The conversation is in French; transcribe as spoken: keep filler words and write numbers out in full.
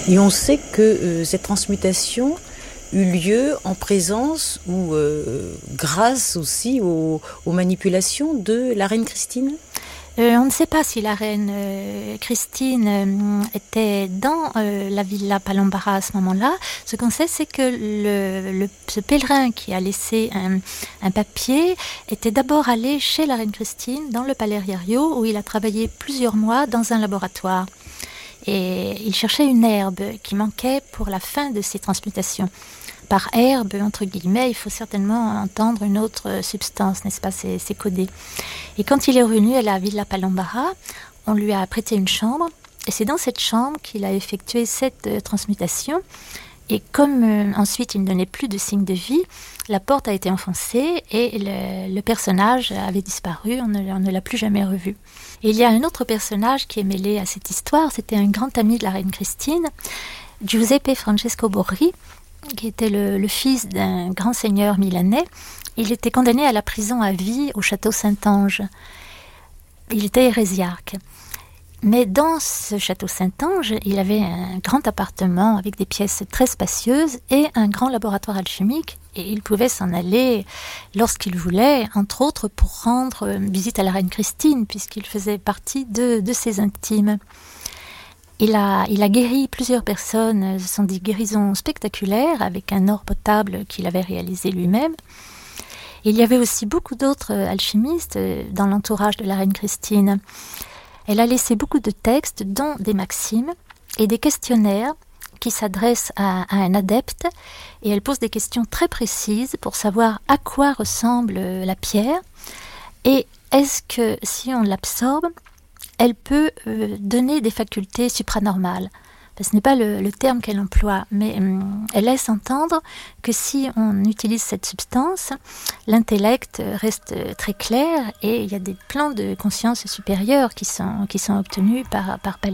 Et on sait que euh, cette transmutation eut lieu en présence ou euh, grâce aussi aux, aux manipulations de la reine Christine. Euh, on ne sait pas si la reine euh, Christine euh, était dans euh, la villa Palombara à ce moment-là. Ce qu'on sait, c'est que le, le, ce pèlerin qui a laissé un, un papier était d'abord allé chez la reine Christine dans le Palais Riario, où il a travaillé plusieurs mois dans un laboratoire. Et il cherchait une herbe qui manquait pour la fin de ces transmutations. Par herbe, entre guillemets, il faut certainement entendre une autre substance, n'est-ce pas, c'est, c'est codé. Et quand il est revenu à la Villa Palombara, on lui a prêté une chambre, et c'est dans cette chambre qu'il a effectué cette euh, transmutation. Et comme euh, ensuite il ne donnait plus de signes de vie, la porte a été enfoncée et le, le personnage avait disparu, on ne, on ne l'a plus jamais revu. Et il y a un autre personnage qui est mêlé à cette histoire, c'était un grand ami de la reine Christine, Giuseppe Francesco Borri, qui était le, le fils d'un grand seigneur milanais. Il était condamné à la prison à vie au château Saint-Ange. Il était hérésiarque. Mais dans ce château Saint-Ange, il avait un grand appartement avec des pièces très spacieuses et un grand laboratoire alchimique. Et il pouvait s'en aller lorsqu'il voulait, entre autres pour rendre visite à la reine Christine, puisqu'il faisait partie de, de ses intimes. Il a, il a guéri plusieurs personnes, ce sont des guérisons spectaculaires avec un or potable qu'il avait réalisé lui-même. Il y avait aussi beaucoup d'autres alchimistes dans l'entourage de la reine Christine. Elle a laissé beaucoup de textes, dont des maximes et des questionnaires qui s'adressent à, à un adepte, et elle pose des questions très précises pour savoir à quoi ressemble la pierre et est-ce que si on l'absorbe, elle peut euh, donner des facultés supranormales. Ce n'est pas le, le terme qu'elle emploie, mais hum, elle laisse entendre que si on utilise cette substance, l'intellect reste très clair et il y a des plans de conscience supérieure qui sont, qui sont obtenus par, par